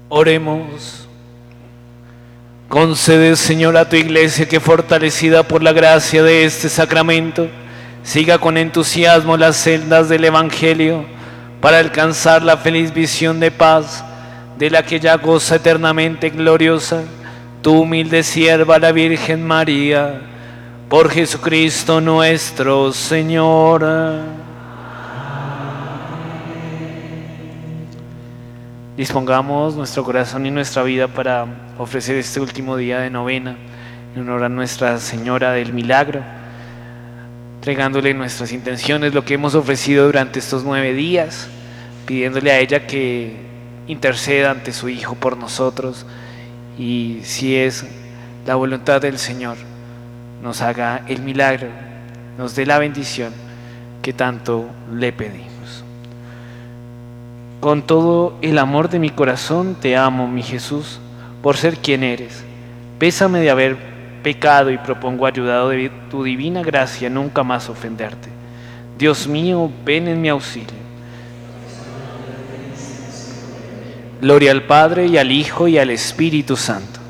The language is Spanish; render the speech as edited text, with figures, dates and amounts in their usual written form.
Oremos. Concede, Señor, a tu Iglesia que, fortalecida por la gracia de este sacramento, siga con entusiasmo las sendas del Evangelio para alcanzar la feliz visión de paz de la que ya goza eternamente gloriosa tu humilde sierva, la Virgen María. Por Jesucristo nuestro Señor. Dispongamos nuestro corazón y nuestra vida para ofrecer este último día de novena en honor a Nuestra Señora del Milagro, entregándole nuestras intenciones, lo que hemos ofrecido durante estos 9 días, pidiéndole a ella que interceda ante su Hijo por nosotros y, si es la voluntad del Señor, nos haga el milagro, nos dé la bendición que tanto le pedimos. Con todo el amor de mi corazón te amo, mi Jesús, por ser quien eres. Pésame de haber pecado y propongo, ayudado de tu divina gracia, nunca más ofenderte. Dios mío, ven en mi auxilio. Gloria al Padre, y al Hijo, y al Espíritu Santo.